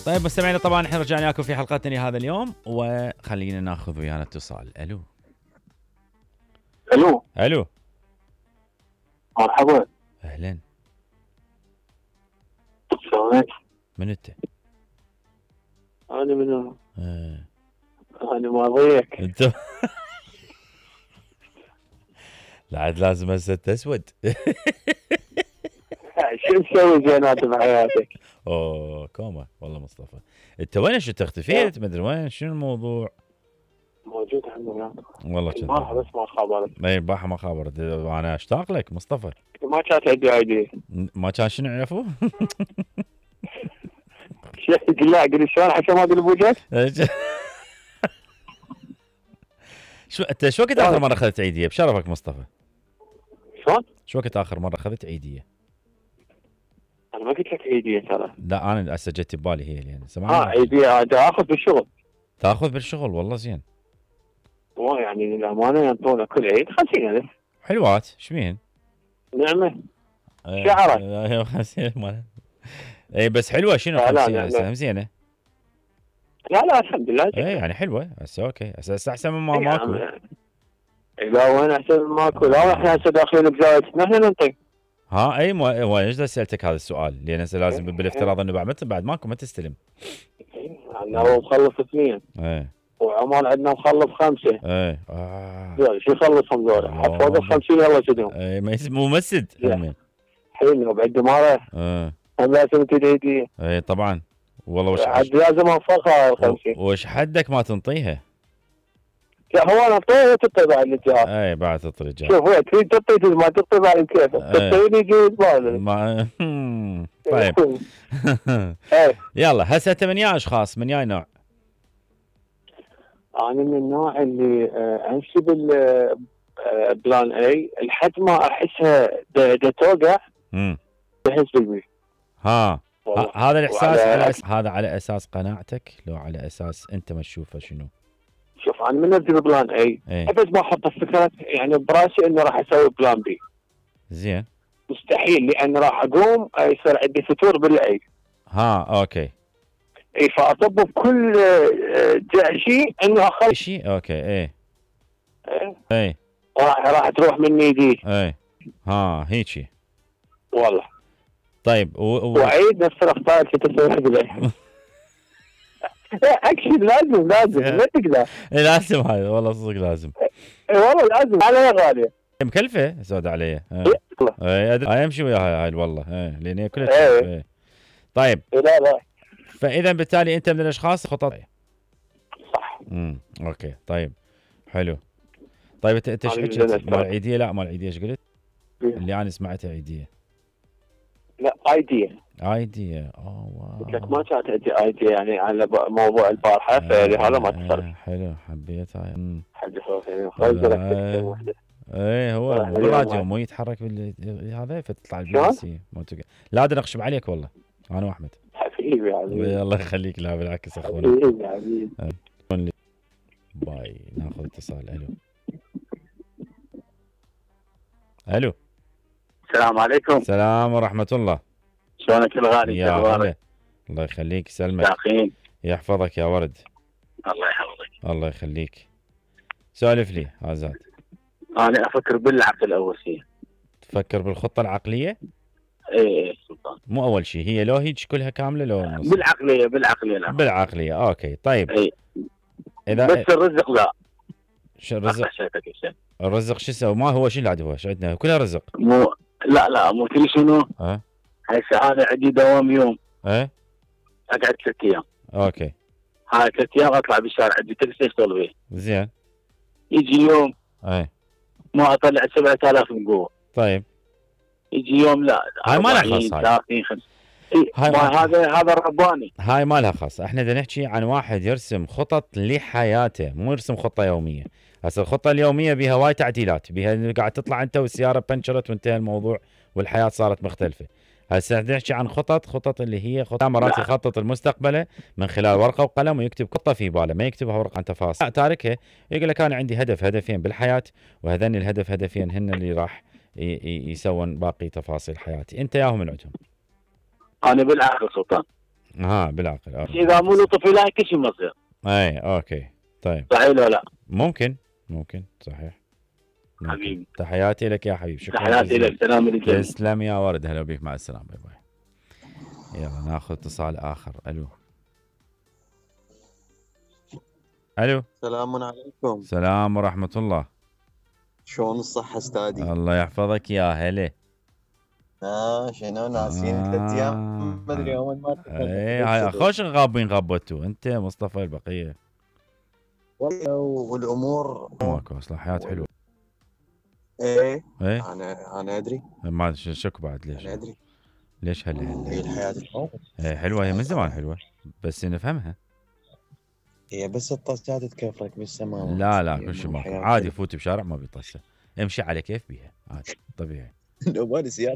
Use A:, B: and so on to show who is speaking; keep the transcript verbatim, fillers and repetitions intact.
A: طيب مستمعينا، طبعا احنا رجعنا لكم في حلقتنا هذا اليوم، وخلينا ناخذ ويانا اتصال. الو
B: الو
A: الو
B: مرحبا.
A: اهلا،
B: شلونك؟
A: من انت؟
B: انا من
A: آه.
B: انا ما ضيق.
A: انت لا عاد لازم هسه تسود.
B: شو مسوي زينات بحياتك؟
A: اوه كوما والله مصطفى، انت وين؟ شو تختفيت؟ مدري وين، شنو الموضوع؟
B: موجود الحمد لله.
A: والله كنت
B: ما بس ما خبرت.
A: ما يباح ما خابر، انا اشتاق لك مصطفى.
B: ما كانت عندي ايدي.
A: ما كان شنو يعرفوا؟
B: قل لا قل شلون عشان ما اقول بوجهك.
A: شو انت شو وقت اخر مره اخذت عيديه بشرفك مصطفى؟
B: شلون؟
A: شو وقت اخر مره اخذت عيديه؟
B: انا ما قلت لك عيديه ترى.
A: لا انا هسه جت ببالي هي اللي يعني سمعت.
B: اه عيديه دا اخذ بالشغل.
A: تاخذ بالشغل والله زين.
B: والله يعني للامانه ينطونا كل عيد خمسين ألف.
A: حلوات شبين؟
B: نعمه.
A: آه،
B: شعرك.
A: ايوه خمسين مال. اي بس حلوه شنو
B: لا، لا،
A: خمسين
B: لا،
A: هسه
B: لا.
A: هم زينه.
B: لا لا الحمد لله.
A: اي يعني حلوه هسه اوكي هسه هسه احسن من ما
B: إي
A: ماكو.
B: يعني. لا وين احسن من ماكو؟ لا احنا هسه داخلين بزاويتنا احنا ننطي.
A: ها اي مو هو ايش سالتك هذا السؤال؟ لان هسه لازم بالافتراض انه بعد متى بعد ماكو ما تستلم.
B: عندنا هو مخلص اثنين
A: اي
B: وعمان عندنا مخلص خمسه.
A: اي اه
B: ذول شو يخلصهم ذول؟ حط فوق ال خمسين يلا سدهم.
A: اي ما اسمه ممسد همين.
B: حين وبعد دماره
A: اه
B: هم لازم تديدي.
A: اي طبعا والله وش
B: عاد لازم انفخها ال خمسين.
A: وش حدك ما تنطيها؟
B: لا هو انا اعطيه تطي بعد الاتجاه.
A: اي بعد تطري جاي.
B: شوف هو تريد تطي تريد ما تطي بعد كيفك. تطيني يجي بالي.
A: ما طيب.
B: ايه
A: يلا هسه انت من يا اشخاص من يا نوع؟
B: انا من النوع اللي آه، امشي بال آه، بلان اي لحد ما احسها د- د توقع
A: امم
B: بحس بالبي.
A: ها
B: والله.
A: ه- هذا الاحساس
B: وعلى-
A: على أس... هذا على اساس قناعتك لو على اساس انت ما تشوفه شنو؟
B: شوف انا من ابدي ببلان اي
A: ايه
B: بس ما احط الفكره يعني براسي انه راح اسوي بلان بي.
A: زين.
B: مستحيل لان راح اقوم يصير عندي فتور بالاي.
A: ها اوكي
B: اي فاطب بكل آه، آه، شيء انه اخلي
A: شيء اوكي ايه
B: إيه،
A: ايه
B: راح راح تروح مني دي.
A: ايه ها هيجي.
B: والله
A: طيب و... و...
B: واعيد نفس الاخطاء اللي تسويها بالاي. اكشن لازم لازم ما تقدر.
A: إيه لازم هذا والله صدق لازم.
B: اي والله لازم على غاليه.
A: مكلفه سود علي. ايه
B: والله.
A: ايه أدري. هاي امشي وياها هاي والله ايه لان هي كلها
B: إيه.
A: ايه. طيب
B: إيه، لا لا
A: فاذا بالتالي انت من الاشخاص خطط.
B: صح.
A: امم اوكي طيب حلو. طيب انت انت ايش
B: أنا
A: حكيت؟
B: بدنا
A: مال عيديه؟ لا مال عيديه ايش قلت؟
B: إيه.
A: اللي انا سمعتها عيديه.
B: لا ايديا
A: عيديه اوه
B: قلت لك
A: واو.
B: ما كانت عندي ايديا يعني على ب- موضوع البارحه فلهذا ما
A: آه،
B: اتصل.
A: حلو حبيتها. امم
B: حد يعني خرج لك فكره واحده.
A: ايه هو
B: راح
A: بالراديو
B: اليوم
A: مو يتحرك بال هذا فتطلع البي
B: شلون؟
A: بي سي. لا ادري اقشب عليك والله انا واحمد.
B: حبيبي حبيبي
A: الله يخليك. لا بالعكس اخونا.
B: حبيبي حبيبي.
A: باي ناخذ اتصال. الو الو
B: السلام عليكم.
A: السلام ورحمه الله.
B: شلونك الغالي؟
A: يا هلا الله يخليك يسلمك
B: داخلين.
A: يحفظك يا ورد.
B: الله يحفظك.
A: الله يخليك. سولف لي آزاد.
B: انا افكر بالعقل اول شيء.
A: تفكر بالخطه العقليه؟
B: اي اي سلطان.
A: مو اول شيء هي لو هيك كلها كامله لو نص؟
B: بالعقليه بالعقليه لا.
A: بالعقليه اوكي طيب.
B: اي
A: اذا
B: بس الرزق لا.
A: شو الرزق؟
B: شايفك الشيء.
A: الرزق شو يسوي؟ ما هو شو اللي عاد هو شو عندنا كلها رزق.
B: مو لا لا مو تدري شنو؟
A: ها
B: هسه انا عندي دوام يوم
A: ايه
B: اقعد ثلاث ايام.
A: اوكي
B: هاي ثلاث ايام اطلع بالشارع عندي تاكسي اشتغل بيه.
A: زين.
B: يجي يوم
A: ايه
B: ما اطلع سبعة آلاف من قوه.
A: طيب
B: يجي يوم لا
A: هاي ما لها خاص هاي.
B: ثلاثين خمسين. إيه
A: هاي
B: ما
A: ما-
B: هذا هذا الرباني.
A: هاي ما لها خاص. احنا بدنا نحكي عن واحد يرسم خطط لحياته مو يرسم خطه يوميه. هسه الخطه اليوميه بها وايد تعديلات بها إنه قاعد تطلع انت والسياره بنشرت وانتهى الموضوع والحياه صارت مختلفه. هسه بدنا نحكي عن خطط خطط اللي هي خطط مرات
B: لا.
A: يخطط المستقبله من خلال ورقه وقلم ويكتب خطه في باله ما يكتبها ورقه عن تفاصيل. لا تاركها يقول لك انا عندي هدف هدفين بالحياه وهذين الهدف هدفين هن اللي راح ي- ي- يسوون باقي تفاصيل حياتي. انت ياهم من عندهم؟
B: انا بالعقل سلطان.
A: ها بالعقل
B: بس اذا مو لطفي لا كل شيء ما يصير.
A: اي اوكي طيب
B: صحيح ولا لا؟
A: ممكن ممكن صحيح. ممكن.
B: حبيبي
A: تحياتي لك يا حبيبي، شكرا
B: تحياتي
A: جزيلا.
B: لك، سلام للجميع.
A: تسلم يا ورد، هلا بك، مع السلامه، باي باي. يلا ناخذ اتصال اخر. الو الو.
C: السلام عليكم.
A: سلام ورحمه الله.
C: شلون الصحة استاذي؟
A: الله يحفظك يا هلا.
C: اه شنو ناسين
A: آه.
C: ثلاث ايام ما ادري يوم ما
A: اي هاي خوش غابين غبتوا انت مصطفى البقيه.
C: والله والامور
A: ماكو اصلا حياه حلوه.
C: ايه
A: ايه
C: انا انا ادري
A: ما شك بعد ليش
C: انا ادري
A: ليش هلا هلا
C: هي الحياة الحلوة.
A: ايه حلوه، هي من زمان حلوه بس نفهمها.
C: هي بس الطاسات تكفرك بالسماوات.
A: لا لا
C: هي
A: كل شيء
C: مو
A: ماكو،
C: حياة
A: عادي
C: حلوة.
A: فوت بشارع ما بيطسه، امشي على كيف بيها عادي طبيعي.
C: لو ما نسيت